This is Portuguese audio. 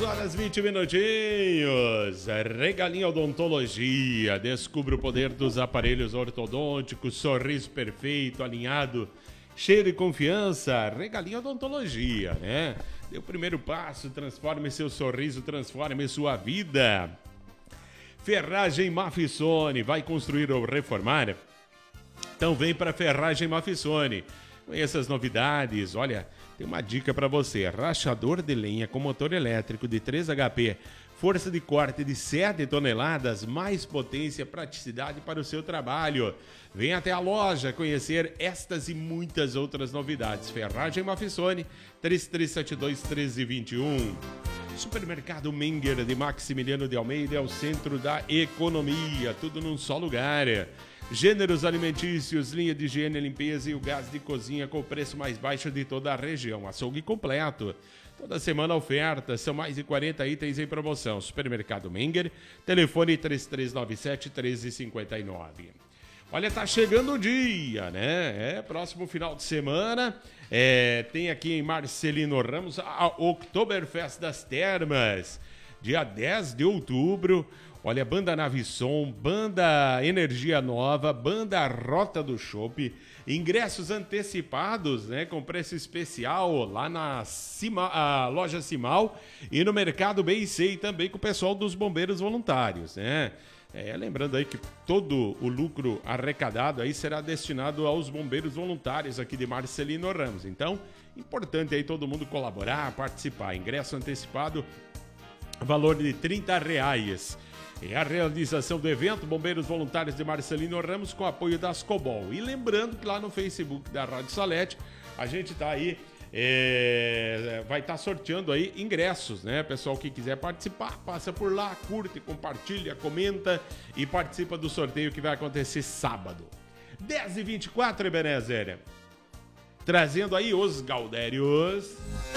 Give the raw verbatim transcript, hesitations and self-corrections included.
horas e vinte minutinhos. Regalinho Odontologia. Descubra o poder dos aparelhos ortodônticos. Sorriso perfeito, alinhado, cheio de confiança. Regalinho Odontologia, né? Dê o primeiro passo, transforme seu sorriso, transforme sua vida. Ferragem Mafissone. Vai construir ou reformar? Então vem para Ferragem Mafissone. Conheça as novidades. Olha, tem uma dica para você. Rachador de lenha com motor elétrico de três H P. Força de corte de sete toneladas. Mais potência e praticidade para o seu trabalho. Venha até a loja conhecer estas e muitas outras novidades. Ferragem Mafissone, três três sete dois, um três dois um. Supermercado Menger de Maximiliano de Almeida é o centro da economia. Tudo num só lugar. Gêneros alimentícios, linha de higiene e limpeza e o gás de cozinha com o preço mais baixo de toda a região. Açougue completo. Toda semana ofertas, são mais de quarenta itens em promoção. Supermercado Menger, telefone três três nove sete, um três cinco nove. Olha, tá chegando o dia, né? É, próximo final de semana, é, tem aqui em Marcelino Ramos a Oktoberfest das Termas. Dia dez de outubro. Olha, Banda Navisson, Banda Energia Nova, Banda Rota do Chopp, ingressos antecipados, né, com preço especial lá na Cima, a loja Cimal e no Mercado B e C, e também com o pessoal dos bombeiros voluntários, né? É, lembrando aí que todo o lucro arrecadado aí será destinado aos bombeiros voluntários aqui de Marcelino Ramos. Então, importante aí todo mundo colaborar, participar. Ingresso antecipado, valor de trinta reais. É a realização do evento Bombeiros Voluntários de Marcelino Ramos com apoio da Ascobol. E lembrando que lá no Facebook da Rádio Salete, a gente tá aí, é, vai estar tá sorteando aí ingressos, né? Pessoal que quiser participar, passa por lá, curte, compartilha, comenta e participa do sorteio que vai acontecer sábado. dez e vinte e quatro, Ebenezer. Trazendo aí os Gaudérios.